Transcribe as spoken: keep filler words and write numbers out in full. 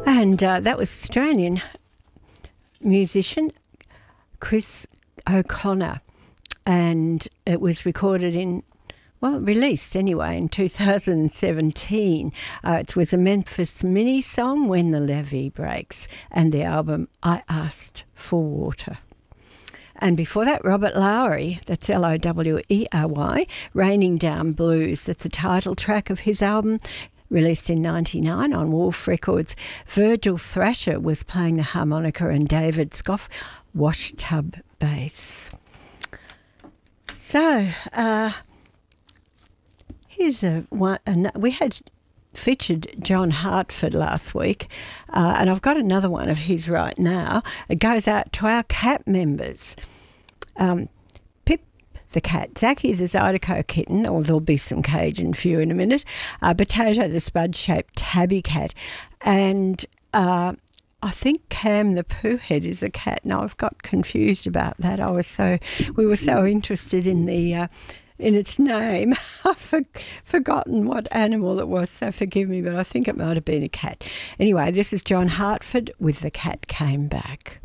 And uh, that was Australian musician Chris O'Connor, and it was recorded in, well, released anyway in two thousand seventeen. Uh, it was a Memphis Mini song, When the Levee Breaks, and the album I Asked for Water. And before that, Robert Lowry, that's L O W E R Y, Raining Down Blues. That's the title track of his album, released in ninety-nine on Wolf Records. Virgil Thrasher was playing the harmonica and David Scoff, washtub bass. So, uh, here's a one. A, we had featured John Hartford last week, uh, and I've got another one of his right now. It goes out to our cat members. Um, Pip the cat, Zachy the Zydeco kitten, or there'll be some Cajun few in a minute, uh, Potato the spud-shaped tabby cat, and uh, I think Cam the poohead is a cat. Now I've got confused about that. I was so we were so interested in the uh, in its name. I've for, forgotten what animal it was, so forgive me, but I think it might have been a cat. Anyway, this is John Hartford with The Cat Came Back.